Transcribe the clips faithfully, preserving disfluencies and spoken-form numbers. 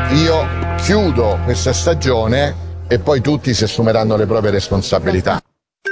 io chiudo questa stagione e poi tutti si assumeranno le proprie responsabilità.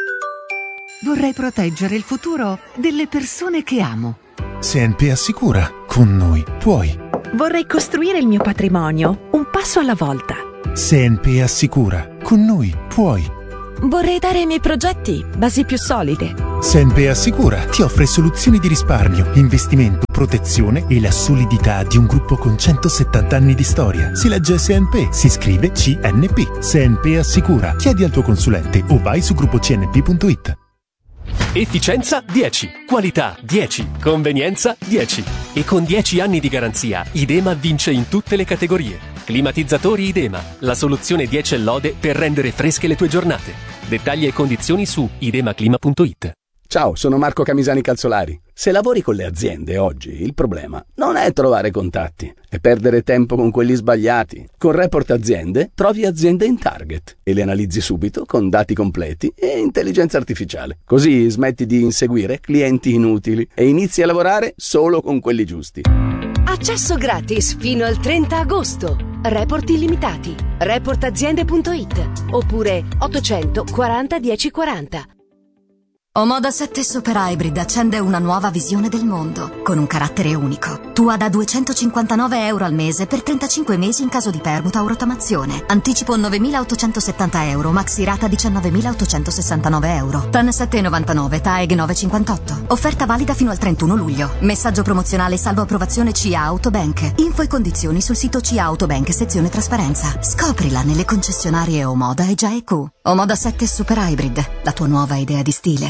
Vorrei proteggere il futuro delle persone che amo. S N P Assicura. Con noi puoi. Vorrei costruire il mio patrimonio, un passo alla volta. S N P Assicura. Con noi puoi. Vorrei dare ai miei progetti basi più solide. S N P Assicura ti offre soluzioni di risparmio, investimento, protezione e la solidità di un gruppo con centosettanta anni di storia. Si legge S N P, si scrive C N P. S N P Assicura. Chiedi al tuo consulente o vai su gruppo c n p punto i t. Efficienza dieci, qualità dieci, convenienza dieci. E con dieci anni di garanzia, Idema vince in tutte le categorie. Climatizzatori Idema, la soluzione dieci e lode per rendere fresche le tue giornate. Dettagli e condizioni su idemaclima punto i t. Ciao, sono Marco Camisani Calzolari. Se lavori con le aziende oggi, il problema non è trovare contatti, è perdere tempo con quelli sbagliati. Con Report Aziende trovi aziende in target e le analizzi subito con dati completi e intelligenza artificiale. Così smetti di inseguire clienti inutili e inizi a lavorare solo con quelli giusti. Accesso gratis fino al trenta agosto. Report illimitati. report aziende punto i t oppure ottocento quaranta dieci quaranta. Omoda sette Super Hybrid accende una nuova visione del mondo, con un carattere unico. Tua da duecentocinquantanove euro al mese per trentacinque mesi in caso di permuta o rottamazione. Anticipo novemilaottocentosettanta euro, maxi rata diciannovemilaottocentosessantanove euro. T A N sette virgola novantanove, T A E G nove virgola cinquantotto. Offerta valida fino al trentuno luglio. Messaggio promozionale salvo approvazione C A Autobank. Info e condizioni sul sito C A Autobank, sezione trasparenza. Scoprila nelle concessionarie Omoda e G I Q. Omoda sette Super Hybrid, la tua nuova idea di stile.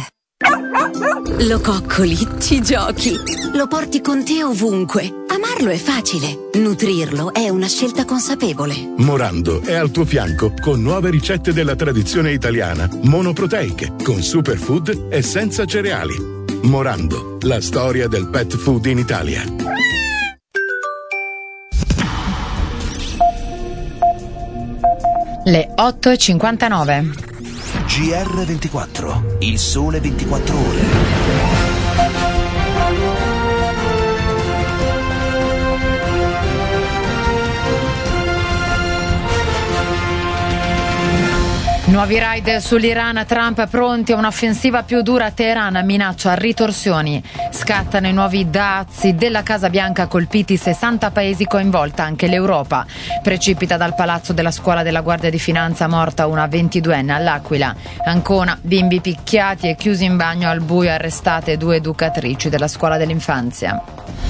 Lo coccoli, ci giochi, lo porti con te ovunque. Amarlo è facile, nutrirlo è una scelta consapevole. Morando è al tuo fianco con nuove ricette della tradizione italiana, monoproteiche, con superfood e senza cereali. Morando, la storia del pet food in Italia. Le otto e cinquantanove. G R ventiquattro, il sole ventiquattro ore. Nuovi raid sull'Iran, Trump pronti a un'offensiva più dura, Teheran minaccia ritorsioni. Scattano i nuovi dazi della Casa Bianca, colpiti sessanta paesi, coinvolta anche l'Europa. Precipita dal palazzo della scuola della Guardia di Finanza, morta una ventiduenne all'Aquila. Ancona, bimbi picchiati e chiusi in bagno al buio, arrestate due educatrici della scuola dell'infanzia.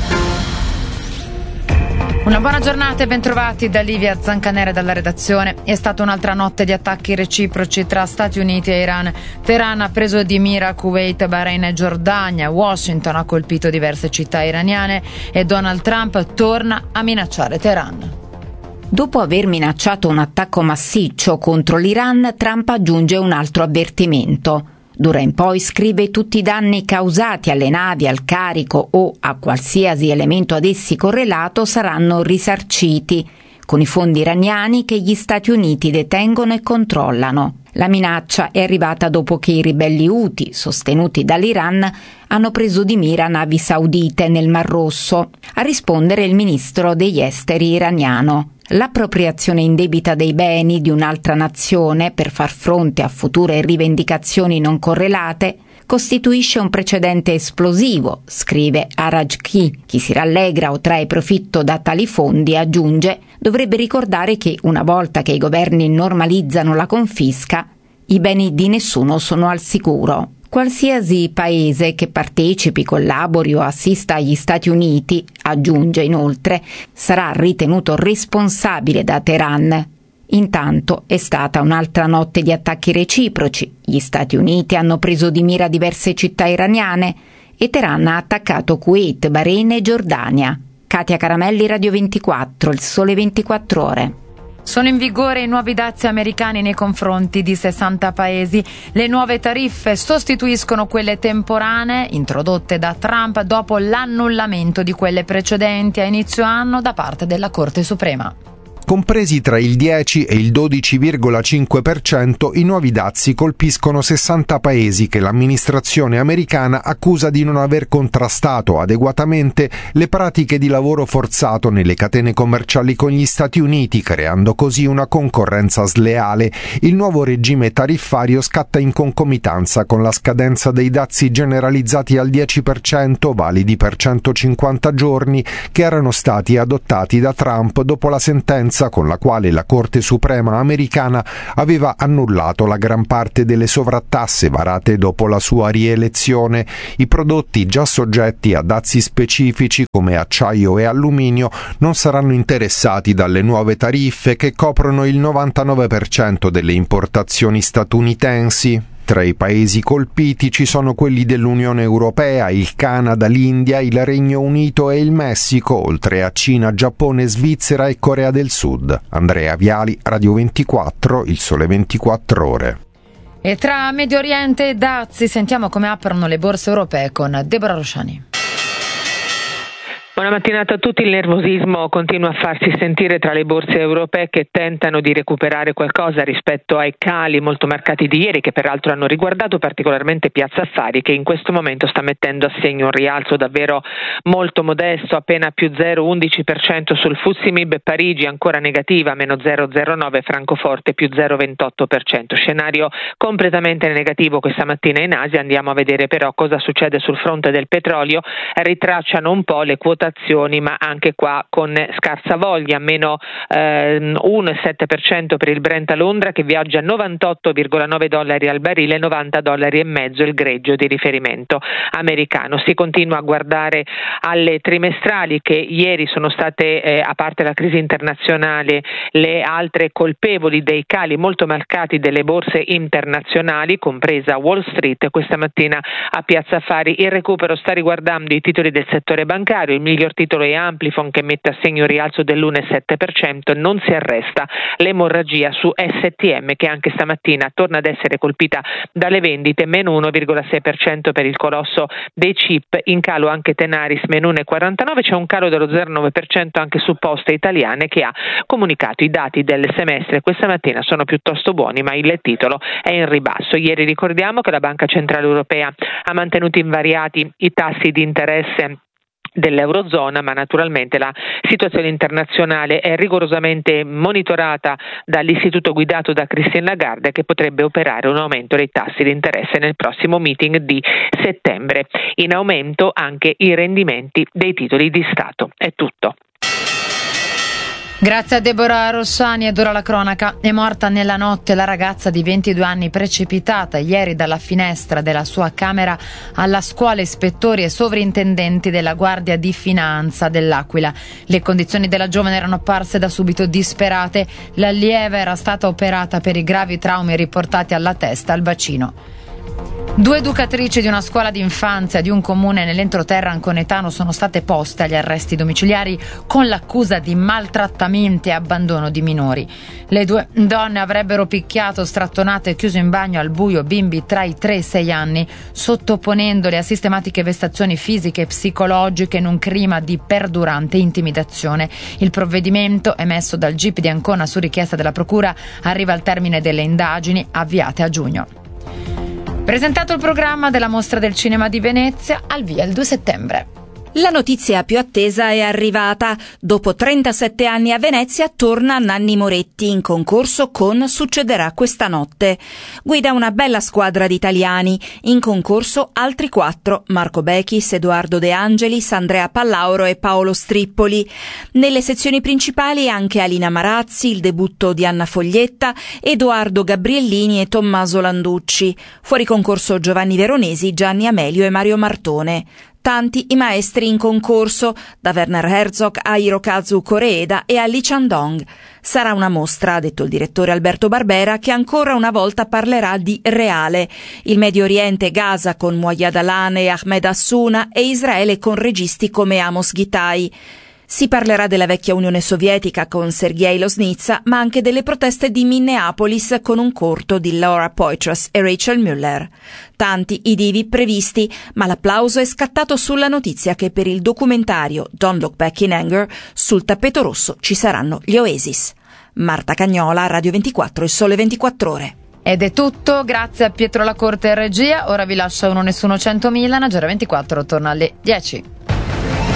Una buona giornata e bentrovati da Livia Zancanera dalla redazione. È stata un'altra notte di attacchi reciproci tra Stati Uniti e Iran. Teheran ha preso di mira Kuwait, Bahrain e Giordania. Washington ha colpito diverse città iraniane e Donald Trump torna a minacciare Teheran. Dopo aver minacciato un attacco massiccio contro l'Iran, Trump aggiunge un altro avvertimento. D'ora in poi, scrive, tutti i danni causati alle navi, al carico o a qualsiasi elemento ad essi correlato saranno risarciti con i fondi iraniani che gli Stati Uniti detengono e controllano. La minaccia è arrivata dopo che i ribelli Houthi, sostenuti dall'Iran, hanno preso di mira navi saudite nel Mar Rosso. A rispondere il ministro degli esteri iraniano. L'appropriazione indebita dei beni di un'altra nazione per far fronte a future rivendicazioni non correlate costituisce un precedente esplosivo, scrive Arajki. Chi si rallegra o trae profitto da tali fondi, aggiunge, dovrebbe ricordare che una volta che i governi normalizzano la confisca, i beni di nessuno sono al sicuro. Qualsiasi paese che partecipi, collabori o assista agli Stati Uniti, aggiunge inoltre, sarà ritenuto responsabile da Teheran. Intanto è stata un'altra notte di attacchi reciproci. Gli Stati Uniti hanno preso di mira diverse città iraniane e Teheran ha attaccato Kuwait, Bahrain e Giordania. Katia Caramelli, Radio ventiquattro, il sole ventiquattro ore. Sono in vigore i nuovi dazi americani nei confronti di sessanta paesi. Le nuove tariffe sostituiscono quelle temporanee introdotte da Trump dopo l'annullamento di quelle precedenti a inizio anno da parte della Corte Suprema. Compresi tra il dieci e il dodici virgola cinque per cento, i nuovi dazi colpiscono sessanta paesi che l'amministrazione americana accusa di non aver contrastato adeguatamente le pratiche di lavoro forzato nelle catene commerciali con gli Stati Uniti, creando così una concorrenza sleale. Il nuovo regime tariffario scatta in concomitanza con la scadenza dei dazi generalizzati al dieci per cento, validi per centocinquanta giorni, che erano stati adottati da Trump dopo la sentenza con la quale la Corte Suprema americana aveva annullato la gran parte delle sovrattasse varate dopo la sua rielezione. I prodotti già soggetti a dazi specifici come acciaio e alluminio non saranno interessati dalle nuove tariffe che coprono il novantanove per cento delle importazioni statunitensi. Tra i paesi colpiti ci sono quelli dell'Unione Europea, il Canada, l'India, il Regno Unito e il Messico, oltre a Cina, Giappone, Svizzera e Corea del Sud. Andrea Viali, Radio ventiquattro, Il Sole ventiquattro Ore. E tra Medio Oriente e dazi sentiamo come aprono le borse europee con Deborah Rosciani. Buona mattinata a tutti. Il nervosismo continua a farsi sentire tra le borse europee che tentano di recuperare qualcosa rispetto ai cali molto marcati di ieri, che peraltro hanno riguardato particolarmente Piazza Affari, che in questo momento sta mettendo a segno un rialzo davvero molto modesto, appena più zero virgola undici per cento sul F T S E M I B. Parigi ancora negativa, meno zero virgola zero nove, Francoforte più zero virgola ventotto per cento. Scenario completamente negativo questa mattina in Asia. Andiamo a vedere però cosa succede sul fronte del petrolio. Ritracciano un po' le quotazioni, ma anche qua con scarsa voglia, meno eh, uno virgola sette per cento per il Brent a Londra, che viaggia a novantotto virgola nove dollari al barile, novanta dollari e mezzo il greggio di riferimento americano. Si continua a guardare alle trimestrali, che ieri sono state, eh, a parte la crisi internazionale, le altre colpevoli dei cali molto marcati delle borse internazionali, compresa Wall Street. Questa mattina a Piazza Affari il recupero sta riguardando i titoli del settore bancario. Il miglior titolo è Amplifon, che mette a segno un rialzo dell'uno virgola sette per cento. Non si arresta l'emorragia su S T M, che anche stamattina torna ad essere colpita dalle vendite, meno uno virgola sei per cento per il colosso dei chip. In calo anche Tenaris, meno uno virgola quarantanove. C'è un calo dello zero virgola nove per cento anche su Poste Italiane, che ha comunicato i dati del semestre questa mattina sono piuttosto buoni, ma il titolo è in ribasso. Ieri ricordiamo che la Banca Centrale Europea ha mantenuto invariati i tassi di interesse dell'Eurozona, ma naturalmente la situazione internazionale è rigorosamente monitorata dall'istituto guidato da Christine Lagarde, che potrebbe operare un aumento dei tassi di interesse nel prossimo meeting di settembre. In aumento anche i rendimenti dei titoli di Stato. È tutto. Grazie a Deborah Rossani. Ed ora la cronaca. È morta nella notte la ragazza di ventidue anni precipitata ieri dalla finestra della sua camera alla scuola ispettori e sovrintendenti della Guardia di Finanza dell'Aquila. Le condizioni della giovane erano apparse da subito disperate. L'allieva era stata operata per i gravi traumi riportati alla testa e al bacino. Due educatrici di una scuola di infanzia di un comune nell'entroterra anconetano sono state poste agli arresti domiciliari con l'accusa di maltrattamenti e abbandono di minori. Le due donne avrebbero picchiato, strattonato e chiuso in bagno al buio bimbi tra i tre e i sei anni, sottoponendoli a sistematiche vessazioni fisiche e psicologiche in un clima di perdurante intimidazione. Il provvedimento, emesso dal G I P di Ancona su richiesta della Procura, arriva al termine delle indagini avviate a giugno. Presentato il programma della Mostra del Cinema di Venezia, al via il due settembre. La notizia più attesa è arrivata. Dopo trentasette anni a Venezia torna Nanni Moretti in concorso con Succederà questa notte. Guida una bella squadra di italiani. In concorso altri quattro: Marco Bechis, Edoardo De Angelis, Andrea Pallauro e Paolo Strippoli. Nelle sezioni principali anche Alina Marazzi, il debutto di Anna Foglietta, Edoardo Gabriellini e Tommaso Landucci. Fuori concorso Giovanni Veronesi, Gianni Amelio e Mario Martone. Tanti i maestri in concorso, da Werner Herzog a Hirokazu Koreeda e a Lee Chandong. Sarà una mostra, ha detto il direttore Alberto Barbera, che ancora una volta parlerà di reale. Il Medio Oriente, Gaza con Moayed Alan e Ahmed Hassuna, e Israele con registi come Amos Gitai. Si parlerà della vecchia Unione Sovietica con Sergei Loznitsa, ma anche delle proteste di Minneapolis con un corto di Laura Poitras e Rachel Müller. Tanti i divi previsti, ma l'applauso è scattato sulla notizia che per il documentario Don't Look Back in Anger sul tappeto rosso ci saranno gli Oasis. Marta Cagnola, Radio ventiquattro, Il Sole ventiquattro Ore. Ed è tutto, grazie a Pietro Lacorte e regia. Ora vi lascio uno Nessuno centomila, Nagera ventiquattro torna alle dieci.